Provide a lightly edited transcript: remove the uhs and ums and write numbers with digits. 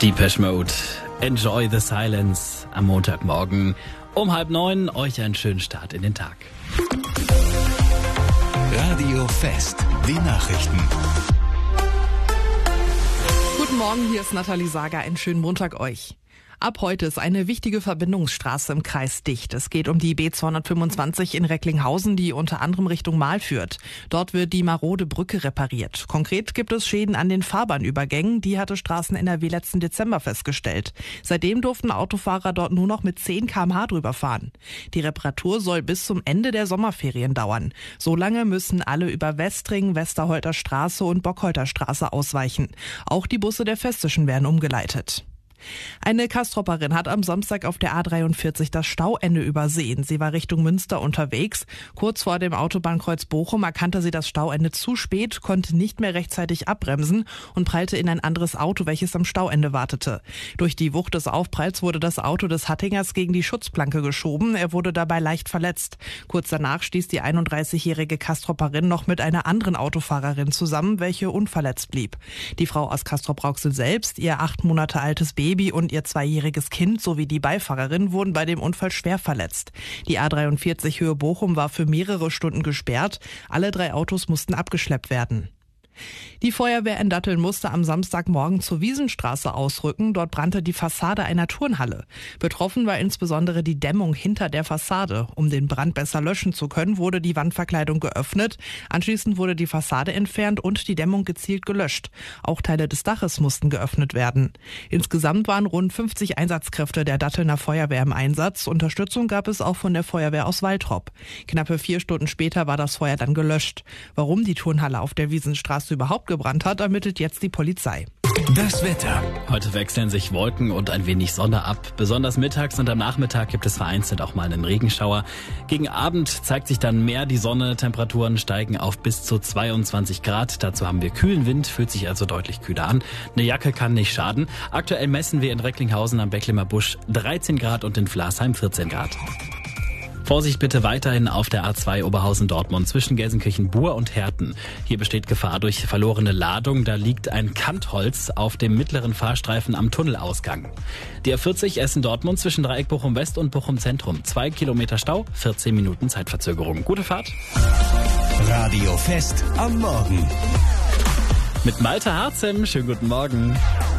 Depeche Mode, Enjoy the Silence am Montagmorgen um 8:30. Euch einen schönen Start in den Tag. Radio Fest, die Nachrichten. Guten Morgen, hier ist Nathalie Sager. Einen schönen Montag euch. Ab heute ist eine wichtige Verbindungsstraße im Kreis dicht. Es geht um die B225 in Recklinghausen, die unter anderem Richtung Mahl führt. Dort wird die marode Brücke repariert. Konkret gibt es Schäden an den Fahrbahnübergängen. Die hatte Straßen.NRW letzten Dezember festgestellt. Seitdem durften Autofahrer dort nur noch mit 10 km/h drüber fahren. Die Reparatur soll bis zum Ende der Sommerferien dauern. Solange müssen alle über Westring, Westerholter Straße und Bockholter Straße ausweichen. Auch die Busse der Festischen werden umgeleitet. Eine Kastropperin hat am Samstag auf der A43 das Stauende übersehen. Sie war Richtung Münster unterwegs. Kurz vor dem Autobahnkreuz Bochum erkannte sie das Stauende zu spät, konnte nicht mehr rechtzeitig abbremsen und prallte in ein anderes Auto, welches am Stauende wartete. Durch die Wucht des Aufpralls wurde das Auto des Hattingers gegen die Schutzplanke geschoben. Er wurde dabei leicht verletzt. Kurz danach stieß die 31-jährige Kastropperin noch mit einer anderen Autofahrerin zusammen, welche unverletzt blieb. Die Frau aus Castrop-Rauxel selbst, ihr 8 Monate altes Baby und ihr 2-jähriges Kind sowie die Beifahrerin wurden bei dem Unfall schwer verletzt. Die A43 Höhe Bochum war für mehrere Stunden gesperrt. Alle 3 Autos mussten abgeschleppt werden. Die Feuerwehr in Datteln musste am Samstagmorgen zur Wiesenstraße ausrücken. Dort brannte die Fassade einer Turnhalle. Betroffen war insbesondere die Dämmung hinter der Fassade. Um den Brand besser löschen zu können, wurde die Wandverkleidung geöffnet. Anschließend wurde die Fassade entfernt und die Dämmung gezielt gelöscht. Auch Teile des Daches mussten geöffnet werden. Insgesamt waren rund 50 Einsatzkräfte der Dattelner Feuerwehr im Einsatz. Unterstützung gab es auch von der Feuerwehr aus Waltrop. Knappe 4 Stunden später war das Feuer dann gelöscht. Warum die Turnhalle auf der Wiesenstraße überhaupt gebrannt hat, ermittelt jetzt die Polizei. Das Wetter. Heute wechseln sich Wolken und ein wenig Sonne ab. Besonders mittags und am Nachmittag gibt es vereinzelt auch mal einen Regenschauer. Gegen Abend zeigt sich dann mehr die Sonne. Temperaturen steigen auf bis zu 22 Grad. Dazu haben wir kühlen Wind, fühlt sich also deutlich kühler an. Eine Jacke kann nicht schaden. Aktuell messen wir in Recklinghausen am Becklimer Busch 13 Grad und in Flasheim 14 Grad. Vorsicht bitte weiterhin auf der A2 Oberhausen-Dortmund zwischen Gelsenkirchen-Bur und Herten. Hier besteht Gefahr durch verlorene Ladung. Da liegt ein Kantholz auf dem mittleren Fahrstreifen am Tunnelausgang. Die A40 Essen-Dortmund zwischen Dreieck Bochum-West und Bochum-Zentrum. 2 Kilometer Stau, 14 Minuten Zeitverzögerung. Gute Fahrt. Radio Fest am Morgen. Mit Malte Harzem. Schönen guten Morgen.